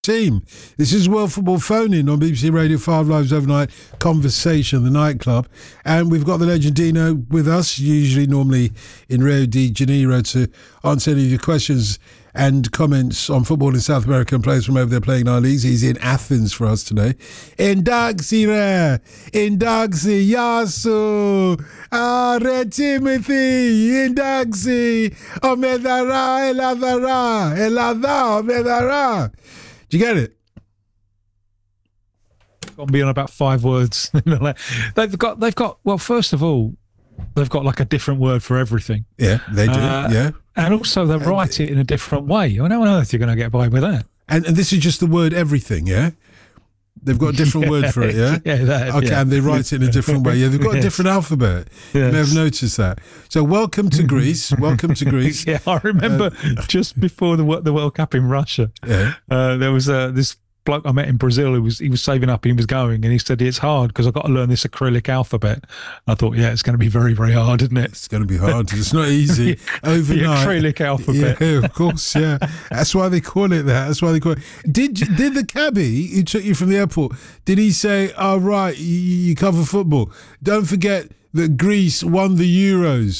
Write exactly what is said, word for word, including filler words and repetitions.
team. This is World Football Phone-In on B B C Radio five Live's Overnight Conversation, the nightclub. And we've got the legend Dino with us, usually normally in Rio de Janeiro, to answer any of your questions and comments on football in South America and players from over there playing in our leagues. He's in Athens for us today. Ndaxi re, Ndaxi, Yasu, ah, Re Timothy, Ndaxi, Omedara, Eladara, Elada, Omedara. Do you get it? Got to be on about five words. they've got, they've got. Well, first of all, they've got like a different word for everything. Yeah, they do. Uh, yeah, and also they write it in a different way. How on earth are you going to get by with that? And, and this is just the word everything. Yeah, they've got a different yeah, word for it. Yeah, yeah. That, okay, yeah. and they write it in a different way. Yeah, they've got a different yes. alphabet. Yes. You may have noticed that. So, welcome to Greece. Welcome to Greece. Yeah, I remember uh, just before the the World Cup in Russia. Yeah, uh, there was uh, this bloke I met in Brazil who was he was saving up and he was going, and he said it's hard because I've got to learn this acrylic alphabet. I thought, yeah, it's going to be very, very hard, isn't it? It's going to be hard. It's not easy overnight. The acrylic alphabet. Yeah, of course. Yeah, that's why they call it that. That's why they call it. Did did the cabbie who took you from the airport? Did he say, "Oh right, you, you cover football. Don't forget that Greece won the Euros"?